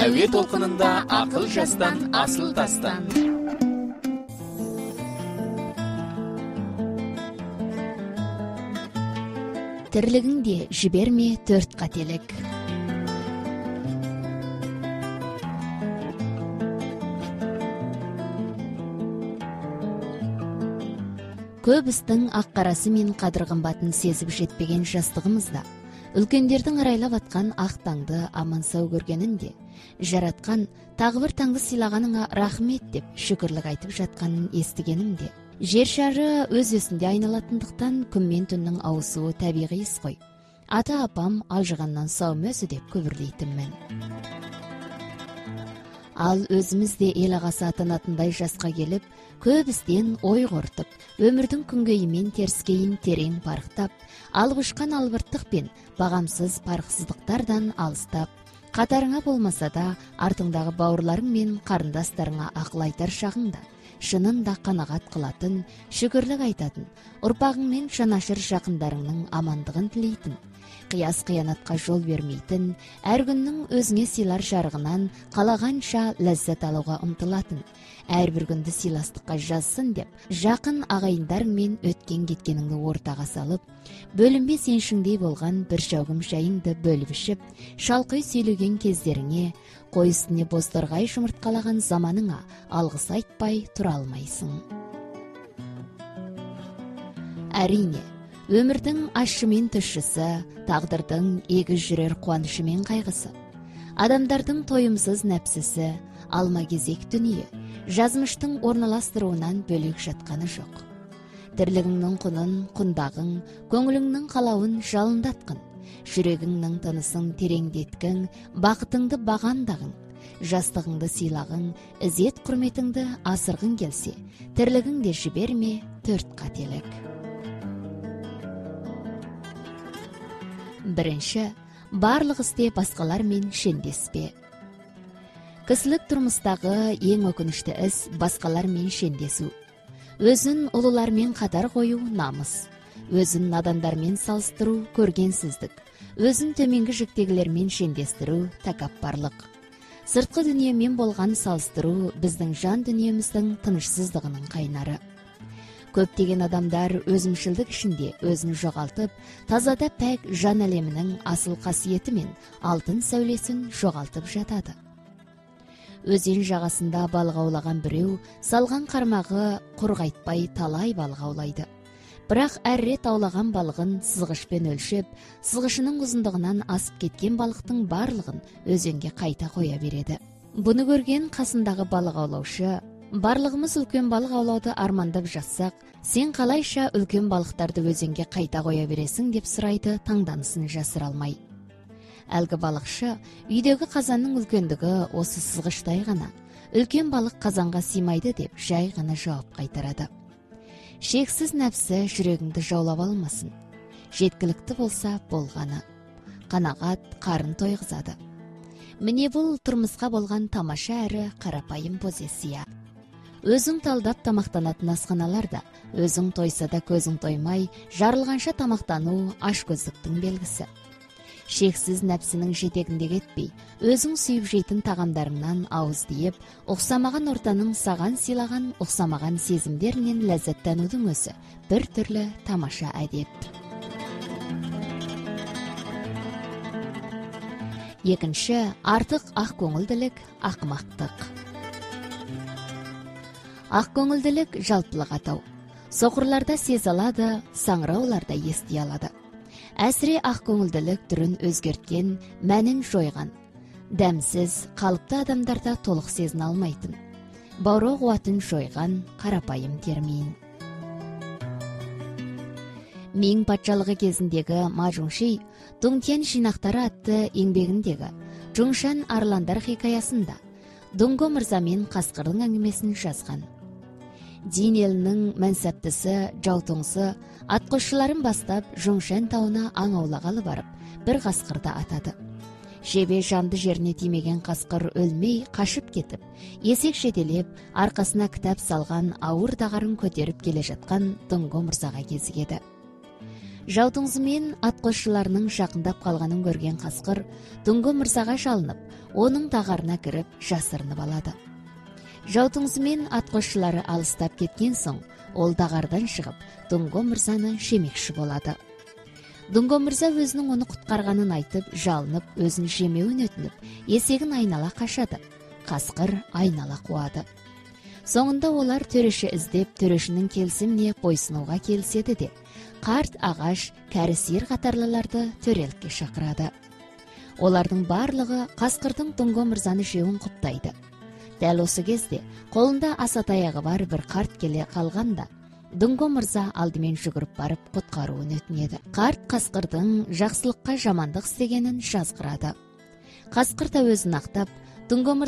әуе толқынында ақыл жастан, асыл тастан. Тірлігіңде жіберме төрт қателік. Көп істің ақ-қарасы мен қадір-қымбатын сезіп жетпеген жастығымызда, үлкендердің арайлап атқан ақ таңды аман сау көргенінде, жаратқан тағы бір таңды сыйлағаныңа рахмет деп шүкірлік айтып жатқанын естігенімде, жер шары өз өсінде айналатындықтан күн мен түннің ауысуы табиғи іс қой. Ата-апам алжығаннан саум өзі деп күбірлейтінмін. Ал өзімізде ел ағасы атанатындай жасқа келіп, көп істен ой қортып, өмірдің күнгейімен теріскейін терең парықтап, алып ұшқан албырттық пен бағамсыз парықсыздықтардан алыстап, қатарыңа болмаса да артыңдағы бауырларың мен қарындастарыңа ақыл айтар шағыңда, шынында қанағат қылатын, шүкірлік айтатын, ұрпағың мен жанашыр жақындарыңның амандығын тілейтін, қияс-қиянатқа жол бермейтін, әр күннің өзіңе сыйлар жарығынан қалағанша ләззат алуға ұмтылатын, әрбір күнді сыйластыққа жазсын деп, жақын ағайындарыңмен өткен кеткеніңді ортаға салып, бөлінбес еншіңдей болған бір шәугім жайыңды бөліп ішіп, шалқый сөйлеген кездеріңе, қой үстіне бозторғай жұмыртқалаған заманыңа алғыс айтпай тұра алмайсың. Әрине, өмірдің ащы мен тұщысы, тағдырдың егіз жүрер қуанышы мен қайғысы, адамдардың тойымсыз нәпсісі, алма кезек дүние, жазмыштың орналастыруынан бөлек жатқаны жоқ. Тірлігіңнің құнын құндағың, көңіліңнің қалауын жалындатқын, жүрегіңнің тынысын тереңдеткің, бақытыңды бағамдағың, жастығыңды сыйлағың, ізет құрметіңді асырғың келсе, тірлігіңде жіберме төрт қателік. Бірінші, барлық істе басқалармен шендеспе. Кісілік тұрмыстағы ең өкінішті іс басқалармен шендесу. Өзін ұлылармен қатар қою намыс, өзін надандармен салыстыру көргенсіздік, өзін төменгі жіктегілермен шендестіру тәкаппарлық. Сыртқы дүниемен болған салыстыру біздің жан дүниеміздің тынышсыздығының қайнары. Көптеген адамдар өзімшілдік ішінде өзін жоғалтып, тазада пәк жан әлемінің асыл қасиеті мен алтын сәулесін жоғалтып жатады. Өзен жағасында балық аулаған біреу, салған қармағы құрғайтпай талай балық аулайды. Бірақ әр рет аулаған балығын сызғышпен өлшеп, сызғышының ұзындығынан асып кеткен балықтың барлығын өзенге қайта қоя береді. Бұны көрген қасындағы балық аулаушы, барлығымыз үлкен балық аулауды армандап жатсақ, сен қалайша үлкен балықтарды өзенге қайта қоя бересің деп сұрайды, таңданысын жасыра алмай. Әлгі балықшы, үйдегі қазанның үлкендігі осы сызғыштай ғана, үлкен балық қазанға сыймайды деп жай ғана жауап қайтарады. Шексіз нәпсі жүрегіңді жаулап алмасын. Жеткілікті болса болғаны. Қанағат қарын тойғызады. Міне бұл тұрмысқа болған тамаша әрі қарапайым позиция. Өзің талдап тамақтанатын асханаларда, өзің тойса да көзің тоймай, жарылғанша тамақтану ашкөздіктің белгісі. Шексіз нәпсінің жетегінде кетпей, өзің сүйіп жейтін тағамдарыңнан ауыз тиіп, ұқсамаған ортаның саған сыйлаған ұқсамаған сезімдерінен ләззаттанудың өзі бір түрлі тамаша әдеп. Екінші, артық ақкөңілділік, ақымақтық. Ақкөңілділік жалпылық атау. Соқырларда сез алады, саңырауларда ести алады. Әсіре ақкөңілділік түрін өзгерткен, мәнін жойған. Дәмсіз, қалыпты адамдарда толық сезін алмайтын. Бауыры қуатын жойған қарапайым термин. Мин патшалығы кезіндегі Мажунши Дуңтиян жинақтары атты еңбегіндегі Жуншан арландар хикаясында Дунго мырзамен қасқырдың әңгімесін жазған. Дин елінің мәнсәптісі, жаутоңсы, атқосшыларын бастап Жуншан тауына аң аулағалы барып, бір қасқырды атады. Жебе жанды жеріне тимеген қасқыр өлмей қашып кетіп, есек жетелеп, арқасына кітап салған ауыр дағарын көтеріп келе жатқан Дунго мырзаға кезігеді. жаутуңзу менен ат кошчуларынын жакындап калганын көргөн каскыр Дуңго мырзага шалынып, онун тагарына кирип жасырынып алады. Жаутуңзу менен ат кошчулары алыстап кеткен соң, ол тагардан чыгып, Дуңго мырзаны шемекши болот. Дуңго мырза өзүнүн ону куткарганын айтып, жалынып, өзүн жемеуин өтүнүп, эсегин айнала кашады. Каскыр айнала кубады. Соңунда олар төрөшө издеп, төрөшүнүн келисимине бойсунууга келишеди де, карт агаш, кәрі сиыр катарлыларды төрөлүккө чакырады. Олардын баардыгы каскырдын Дуңго мырзаны жеуин куттайды. Дәл осы кезде колунда аса таягы бар бир карт келе калганда, Дуңго мырза алдымен жүгүрүп барып куткарууну өтүнөдү. Карт каскырдын жакшылыкка жамандык истегенин жазгырады. Каскыр да өзүн актап, Дуңго